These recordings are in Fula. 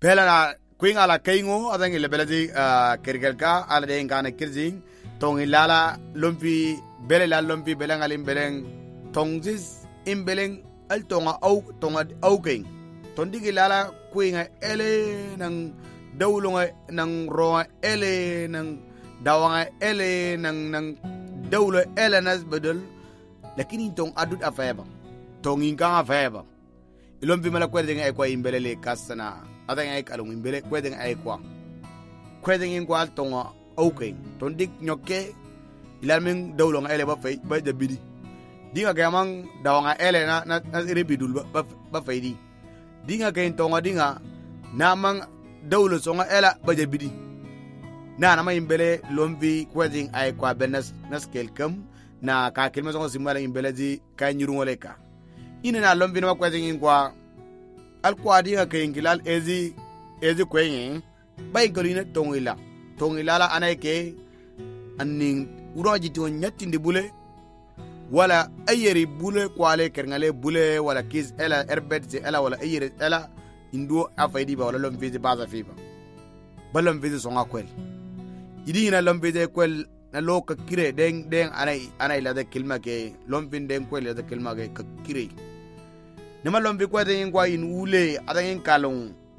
bela na kuin ala kaingo adang ile bela di kirgelka ala de ngana kirzing tong ilala lumpi bela la lumpi bela ngalim beleng tongzis imbeleng al tonga au king tondig ilala kuin ele nang dawlunga nang roa ele nang dawanga ele nang dawlo ele nas bedel lakini tong adut afeba tong inga afeba ilombi mala kwede nga ekwa imbele le kasana adanga ek alung imbele kwede nga ekwa kwede ngwa tonga okay tondik nyoke ilaming dawlo nga ele ba jabidi dinga gamang dawanga ele na ribidul ba faidi dinga kain tonga dinga namang dawlo songa ela ba jabidi na ma imbele lombi kwede ekwa benas naskelkam na ka kelma songo simala imbele di kay nyurungole ka ina na lombi na kwede ngwa alkwadi ka kengilal ezi kwenye bay golina tongila la anayke anning uroji to nyatindi bule wala ayeri bule kwale kerngale bule wala kiz ela erbet ela wala ayeri ela indu afaydi ba wala lombi baza fiba balom vidi songa kwel idi na lombi de kwel na loka kire den anay la de kilma ke lombi den kwel la de kilma ke kire nema lombi kwa de ngwa in ule adangin kalong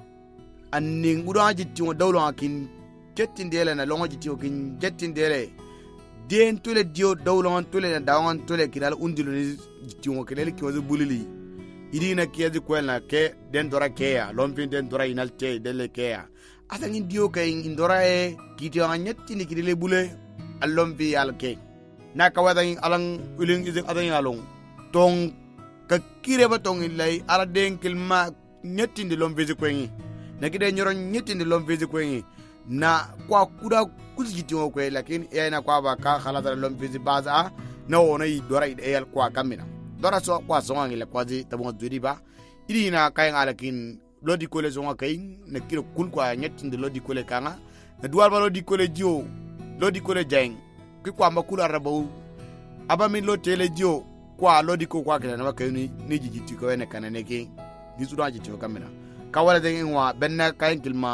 anning uda jitio dawlo akin jettindele na longo jitio kin jettindele den tole dio dawlo tole na dawan tole kidal undilu ni jitio kelele ki wazu bulili idi na kiyazi kwel na ke den dora ke ya lombi den dora inalte dele ke ya adangin dio ke indora e kitio anyetti ni kidele bule alombi alke na kawadangin alang uling izin adangin along tong ka kire ba tong ilay ala den kilma nyetindi lomvezi kwengi na kide nyoro nyetindi lomvezi kwengi na kwa kuda kuzijiti ngokwe lakini na kwa ba ka khalata lomvezi baza na wona yi dora ideyal kwa kamina dora so kwa songa ngile kwazi tabonga duri ba idi na kay ngalakin lodi kole zonga kay na kire kul kwa nyetindi lodi kole kanga na duwal ba lodi kole jio lodi kole jeng ki kwa makula rabu aba min lo tele jio kwa lodi ko kwa kila na wakayuni ni jijiti ko wene kanane ke gisuda jiti ko kamera kawala de ngwa benna kayin kilma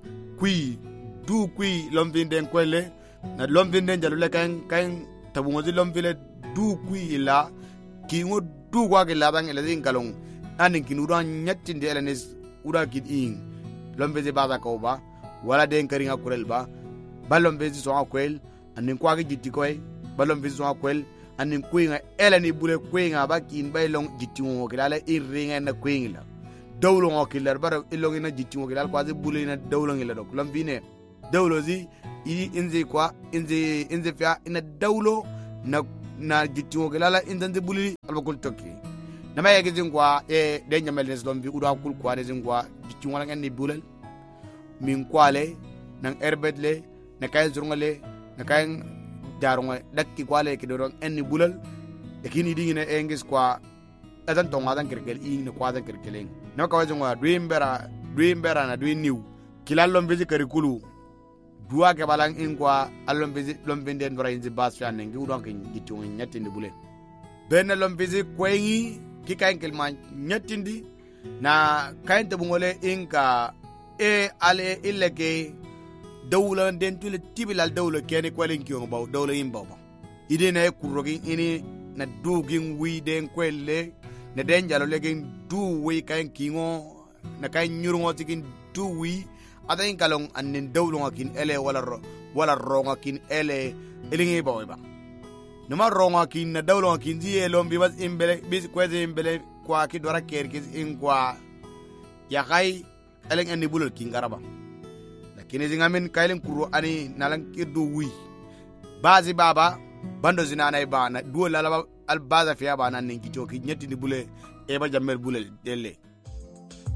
kui du kui lombinden kwele na lombinden jalule kayin tabungozi lombile du kui ila kingo du kwa kila bang ila din kalong anin kinuda nyatinde elenes uda kiding lombeze baza ko ba wala den karinga kurel ba balombezi so akwel anin kwa jiti ko balombezi so akwel anin kuinga ela ni bule kuinga bakin bailong jitingo kilala irringa na kuingla dawlo ngokilar bara ilongi na jitingo kilala kwazi bule na dawlo ngila dok lambine dawlo zi inze kwa inze fia ina dawlo na jitingo kilala inze bule albakul toki nama yake zingwa denya melnes lombi uda kul kwa ne zingwa jitingo la ngani bule min kwale nang erbetle na kay zurngale na kay daronga dakki kwale ke dorong enni bulal ekini dingine engis kwa adan tonga dan kerkel ing kwa dan kerkeleng no ka wajongwa dwimbera na dwiniu kilallom bezi karikulu duwa ke balang in kwa allom bezi lombenden dora inzi bas fiane ngi udon ke jitu nyatindi bule ben lombezi kwengi ki kain kelma nyatindi na kain tabungole inka ale illeke dawla den tule tibilal dawla kene kwelen kiyo baw dawla imbaw ide na kurogi ini na dugin wi den kwelle na den jalo legen du wi kan kingo na kan nyurungo tikin du wi adain kalong anin dawlo ngakin ele wala ronga kin ele elingi baw ba numa ronga kin na dawlo ngakin di elombi bas imbele bis kweze imbele kwa ki dora kerkis in kwa ya kai eleng ani bulul kin garaba kini zingamin kailen kuro ani nalang kirdu wi bazi baba bando zinana ba na duo lalaba al baza fiya ba nan ngi joki nyeti ni bule e ba jamel bule delle